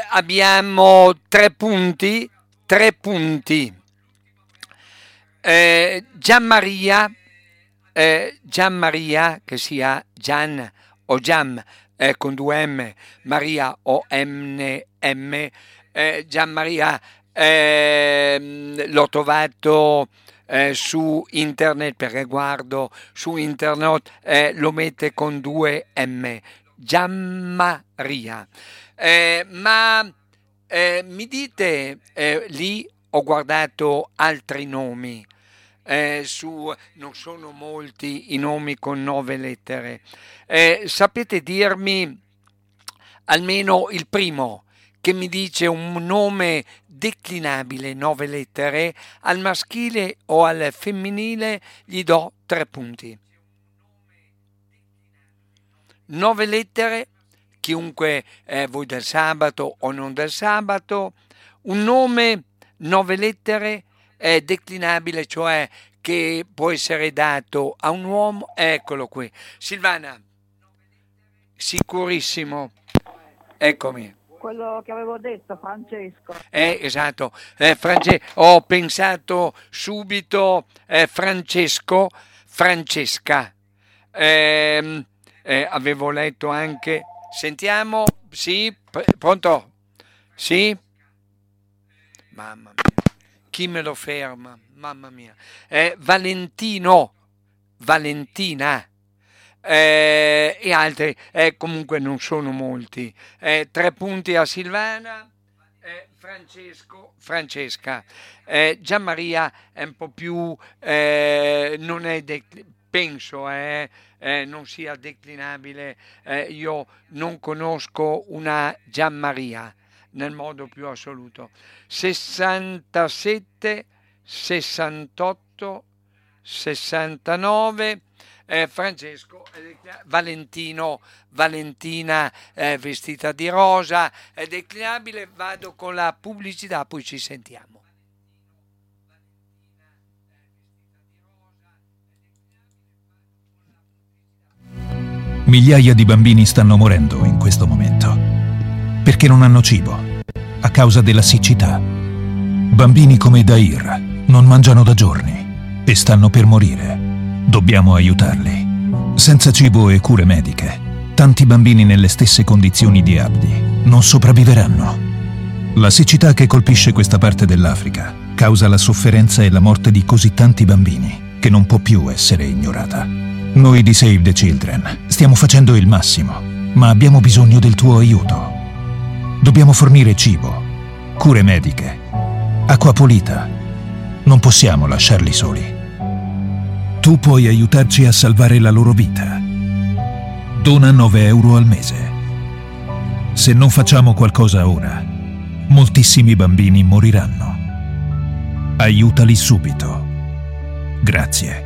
abbiamo 3 punti. Gianmaria, che sia Gian o Giam con 2 M, Maria o M, Gianmaria, l'ho trovato su internet, perché guardo su internet, lo mette con 2 M, Gianmaria. Ma mi dite, lì ho guardato altri nomi, non sono molti i nomi con 9 lettere. Sapete dirmi almeno il primo che mi dice un nome declinabile 9 lettere, al maschile o al femminile gli do 3 punti. 9 lettere, chiunque, voi del sabato o non del sabato, un nome 9 lettere è declinabile, cioè che può essere dato a un uomo. Eccolo qui, Silvana, sicurissimo, eccomi. Quello che avevo detto, Francesco. Esatto, ho pensato subito Francesco, Francesca. Avevo letto anche, sentiamo, sì, pronto? Sì? Mamma mia, chi me lo ferma? Mamma mia. Valentino, Valentina. E altri, comunque non sono molti. 3 punti a Silvana, Francesca. Gianmaria è un po' più, non è penso non sia declinabile. Io non conosco una Gianmaria nel modo più assoluto. 67, 68, 69. Francesco, Valentino, Valentina vestita di rosa, è declinabile. Vado con la pubblicità, poi ci sentiamo. Migliaia di bambini stanno morendo in questo momento perché non hanno cibo a causa della siccità. Bambini come Dair non mangiano da giorni e stanno per morire. Dobbiamo aiutarli. Senza cibo e cure mediche, tanti bambini nelle stesse condizioni di Abdi non sopravviveranno. La siccità che colpisce questa parte dell'Africa causa la sofferenza e la morte di così tanti bambini che non può più essere ignorata. Noi di Save the Children stiamo facendo il massimo, ma abbiamo bisogno del tuo aiuto. Dobbiamo fornire cibo, cure mediche, acqua pulita. Non possiamo lasciarli soli. Tu puoi aiutarci a salvare la loro vita. Dona 9 euro al mese. Se non facciamo qualcosa ora, moltissimi bambini moriranno. Aiutali subito. Grazie.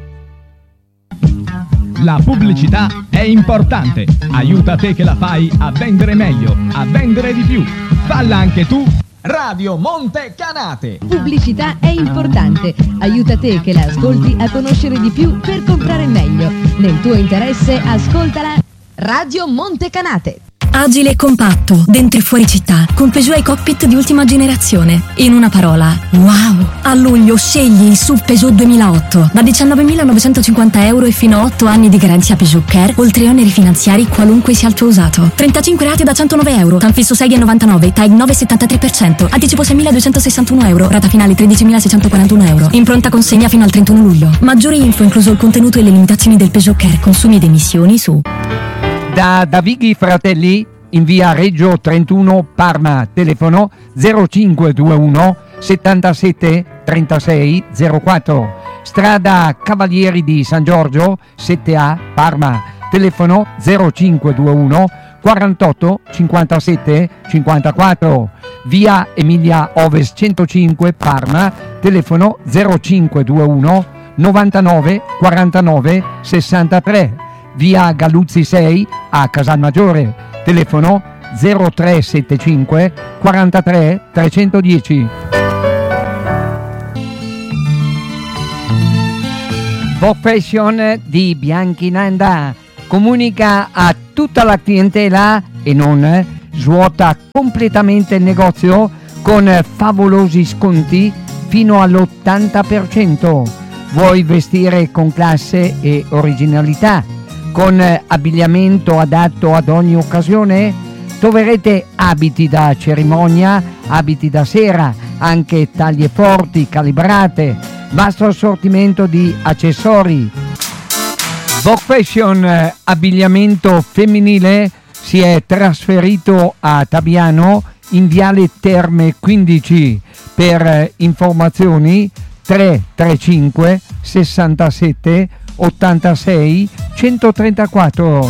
La pubblicità è importante. Aiuta te che la fai a vendere meglio, a vendere di più. Falla anche tu. Radio Monte Canate. Pubblicità è importante. Aiuta te che la ascolti a conoscere di più per comprare meglio. Nel tuo interesse ascoltala. Radio Monte Canate. Agile e compatto, dentro e fuori città, con Peugeot e cockpit di ultima generazione. In una parola, wow! A luglio scegli il SUV Peugeot 2008 da 19.950 euro e fino a 8 anni di garanzia Peugeot Care, oltre oneri finanziari qualunque sia il tuo usato. 35 rate da 109 euro, Tanfisso 6,99, TAG 9,73%, anticipo 6.261 euro, rata finale 13.641 euro. In pronta consegna fino al 31 luglio. Maggiori info, incluso il contenuto e le limitazioni del Peugeot Care, consumi ed emissioni su Da Davighi Fratelli in via Reggio 31 Parma, telefono 0521 77 36 04, strada Cavalieri di San Giorgio 7A Parma, telefono 0521 48 57 54, via Emilia Ovest 105 Parma, telefono 0521 99 49 63, via Galluzzi 6 a Casalmaggiore, telefono 0375 43 310. Profession di Bianchinanda comunica a tutta la clientela e non svuota completamente il negozio con favolosi sconti fino all'80%. Vuoi vestire con classe e originalità, con abbigliamento adatto ad ogni occasione? Troverete abiti da cerimonia, abiti da sera, anche taglie forti, calibrate, vasto assortimento di accessori. Vogue Fashion abbigliamento femminile si è trasferito a Tabiano in Viale Terme 15. Per informazioni 335 67 86 134.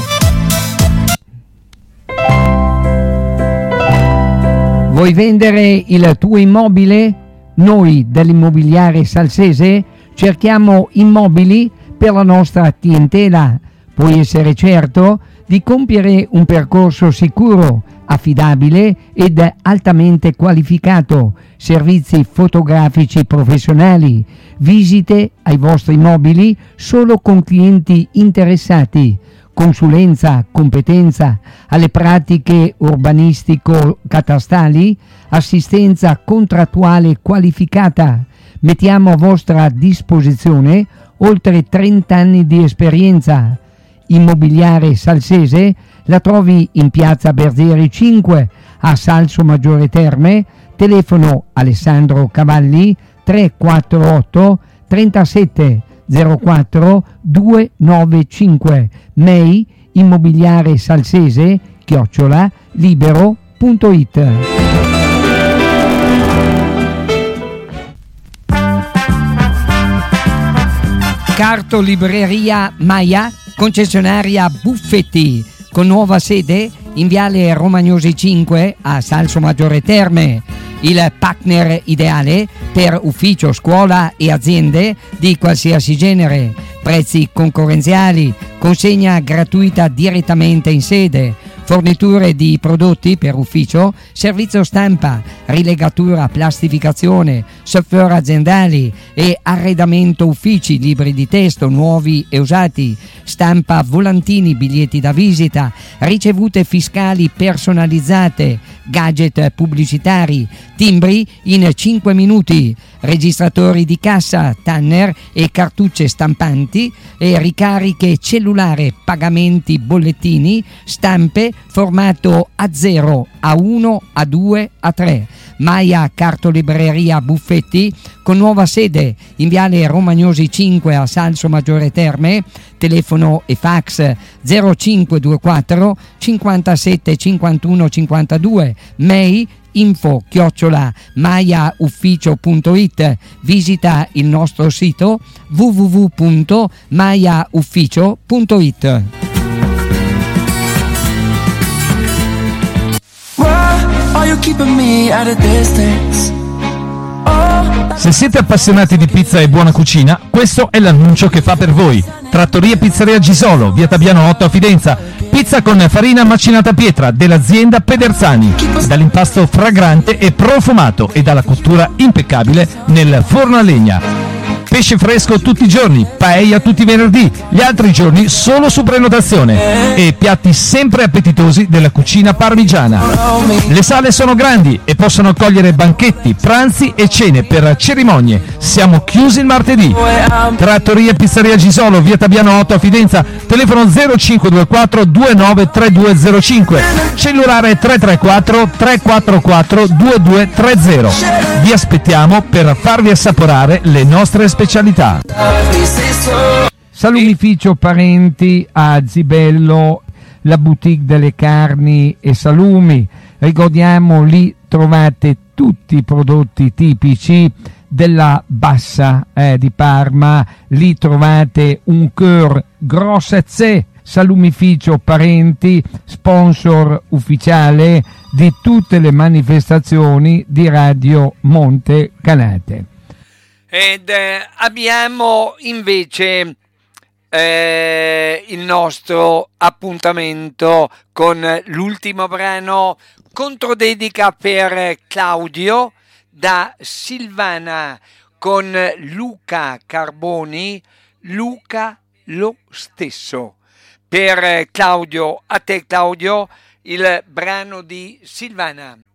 Vuoi vendere il tuo immobile? Noi dell'Immobiliare Salsese cerchiamo immobili per la nostra clientela. Puoi essere certo di compiere un percorso sicuro, affidabile ed altamente qualificato, servizi fotografici professionali, visite ai vostri immobili solo con clienti interessati, consulenza, competenza alle pratiche urbanistico-catastali, assistenza contrattuale qualificata. Mettiamo a vostra disposizione oltre 30 anni di esperienza. Immobiliare Salsese la trovi in piazza Berzieri 5 a Salso Maggiore Terme. Telefono Alessandro Cavalli 348 37 04 295. Mail immobiliare salsese @libero.it. Cartolibreria Maia, concessionaria Buffetti, con nuova sede in Viale Romagnosi 5 a Salso Maggiore Terme. Il partner ideale per ufficio, scuola e aziende di qualsiasi genere. Prezzi concorrenziali, consegna gratuita direttamente in sede, forniture di prodotti per ufficio, servizio stampa, rilegatura, plastificazione, software aziendali e arredamento uffici, libri di testo nuovi e usati, stampa volantini, biglietti da visita, ricevute fiscali personalizzate, gadget pubblicitari, timbri in 5 minuti, registratori di cassa, tanner e cartucce stampanti e ricariche cellulare, pagamenti, bollettini, stampe, formato A0, A1, A2, A3. Maia Cartolibreria Buffetti, con nuova sede in Viale Romagnosi 5 a Salso Maggiore Terme. Telefono e fax 0524 57 51 52. Mail info@maiaufficio.it. Visita il nostro sito www.maiaufficio.it. Se siete appassionati di pizza e buona cucina, questo è l'annuncio che fa per voi. Trattoria Pizzeria Gisolo, via Tabiano 8 a Fidenza. Pizza con farina macinata a pietra dell'azienda Pederzani. Dall'impasto fragrante e profumato e dalla cottura impeccabile nel forno a legna. Pesce fresco tutti i giorni, paella tutti i venerdì, gli altri giorni solo su prenotazione. E piatti sempre appetitosi della cucina parmigiana. Le sale sono grandi e possono accogliere banchetti, pranzi e cene per cerimonie. Siamo chiusi il martedì. Trattoria Pizzeria Gisolo, via Tabiano 8 a Fidenza. Telefono 0524 293205. Cellulare 334 344 2230. Vi aspettiamo per farvi assaporare le nostre specialità. Salumificio Parenti a Zibello, la boutique delle carni e salumi. Ricordiamo, lì trovate tutti i prodotti tipici della Bassa di Parma. Lì trovate un cœur grossezze. Salumificio Parenti, sponsor ufficiale di tutte le manifestazioni di Radio Monte Canate. Ed abbiamo invece il nostro appuntamento con l'ultimo brano, controdedica per Claudio da Silvana, con Luca Carboni, Luca lo stesso. Per Claudio, a te Claudio, il brano di Silvana.